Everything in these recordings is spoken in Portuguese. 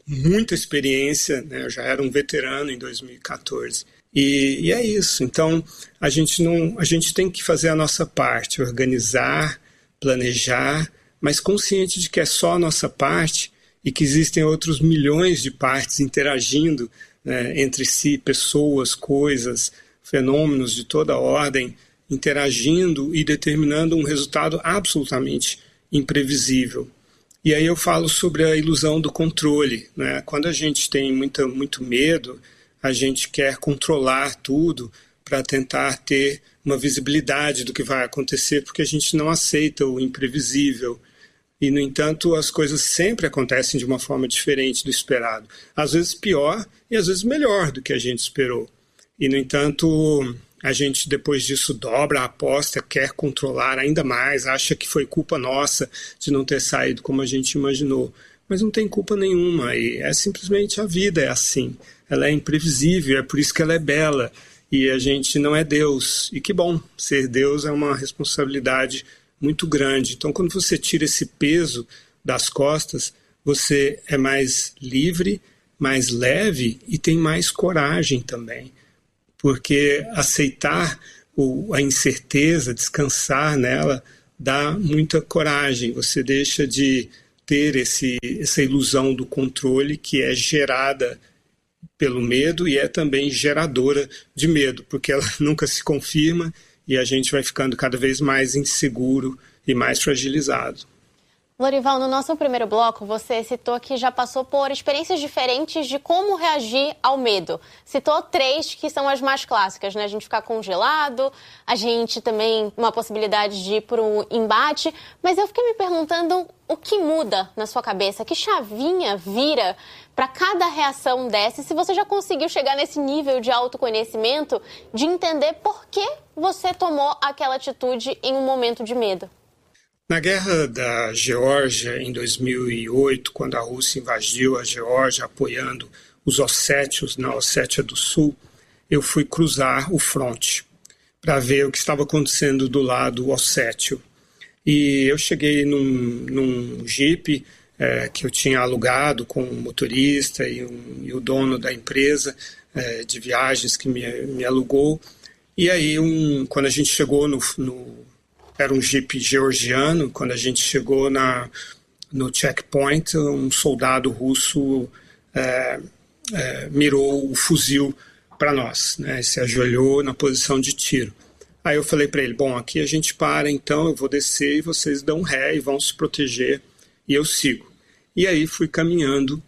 muita experiência, né? Eu já era um veterano em 2014. E é isso. Então, a gente tem que fazer a nossa parte, organizar, planejar, mas consciente de que é só a nossa parte e que existem outros milhões de partes interagindo, né, entre si, pessoas, coisas, fenômenos de toda ordem, interagindo e determinando um resultado absolutamente imprevisível. E aí eu falo sobre a ilusão do controle, né? Quando a gente tem muito medo, a gente quer controlar tudo para tentar ter uma visibilidade do que vai acontecer, porque a gente não aceita o imprevisível. E, no entanto, as coisas sempre acontecem de uma forma diferente do esperado. Às vezes pior e às vezes melhor do que a gente esperou. E, no entanto, a gente depois disso dobra a aposta, quer controlar ainda mais, acha que foi culpa nossa de não ter saído como a gente imaginou. Mas não tem culpa nenhuma, e é simplesmente a vida, é assim. Ela é imprevisível, é por isso que ela é bela. E a gente não é Deus. E que bom, ser Deus é uma responsabilidade muito grande. Então, quando você tira esse peso das costas, você é mais livre, mais leve e tem mais coragem também. Porque aceitar a incerteza, descansar nela, dá muita coragem. Você deixa de ter essa ilusão do controle que é gerada pelo medo e é também geradora de medo, porque ela nunca se confirma e a gente vai ficando cada vez mais inseguro e mais fragilizado. Lorival, no nosso primeiro bloco, você citou que já passou por experiências diferentes de como reagir ao medo. Citou 3 que são as mais clássicas, né? A gente ficar congelado, a gente também, uma possibilidade de ir para um embate. Mas eu fiquei me perguntando o que muda na sua cabeça, que chavinha vira para cada reação dessa, e se você já conseguiu chegar nesse nível de autoconhecimento, de entender por que você tomou aquela atitude em um momento de medo. Na guerra da Geórgia, em 2008, quando a Rússia invadiu a Geórgia, apoiando os ossétios na Ossétia do Sul, eu fui cruzar o fronte para ver o que estava acontecendo do lado ossétio. E eu cheguei num jipe que eu tinha alugado com um motorista e o dono da empresa de viagens que me alugou. E aí, quando a gente chegou era um jipe georgiano. Quando a gente chegou no checkpoint, um soldado russo mirou o fuzil para nós, né, se ajoelhou na posição de tiro. Aí eu falei para ele, bom, aqui a gente para, então eu vou descer e vocês dão ré e vão se proteger e eu sigo. E aí fui caminhando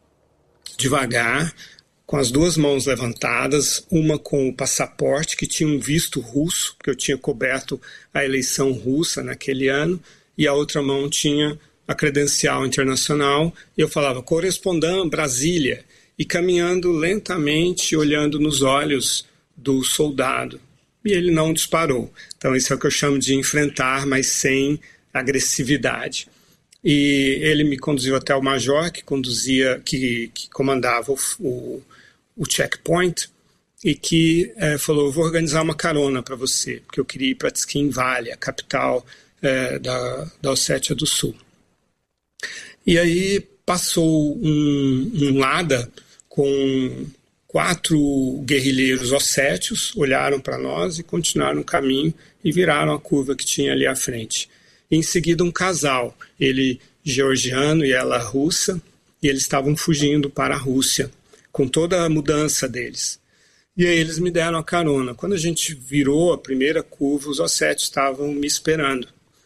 devagar, com as 2 mãos levantadas, uma com o passaporte, que tinha um visto russo, porque eu tinha coberto a eleição russa naquele ano, e a outra mão tinha a credencial internacional, e eu falava, correspondant, Brasília, e caminhando lentamente, olhando nos olhos do soldado. E ele não disparou. Então isso é o que eu chamo de enfrentar, mas sem agressividade. E ele me conduziu até o major, que comandava o checkpoint, e que falou, eu vou organizar uma carona para você, porque eu queria ir para Tskin Valley, a capital da Ossétia do Sul. E aí passou um Lada com 4 guerrilheiros ossétios, olharam para nós e continuaram o caminho e viraram a curva que tinha ali à frente. E em seguida um casal, ele georgiano e ela russa, e eles estavam fugindo para a Rússia, com toda a mudança deles. E aí eles me deram a carona. Quando a gente virou a primeira curva, os ossétios estavam me esperando.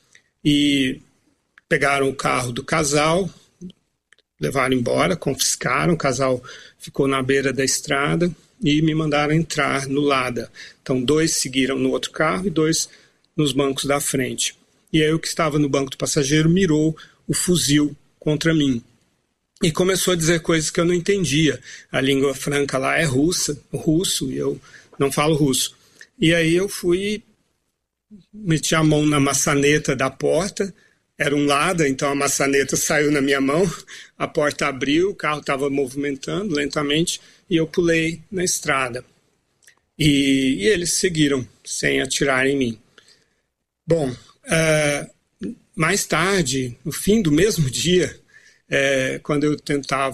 E pegaram o carro do casal, levaram embora, confiscaram, o casal ficou na beira da estrada e me mandaram entrar no Lada. Então 2 seguiram no outro carro e 2 nos bancos da frente. E aí o que estava no banco do passageiro mirou o fuzil contra mim. E começou a dizer coisas que eu não entendia. A língua franca lá é russo, e eu não falo russo. E aí eu fui, meti a mão na maçaneta da porta, era um Lada, então a maçaneta saiu na minha mão, a porta abriu, o carro estava movimentando lentamente, e eu pulei na estrada. E eles seguiram, sem atirar em mim. Bom, mais tarde, no fim do mesmo dia, quando eu tentava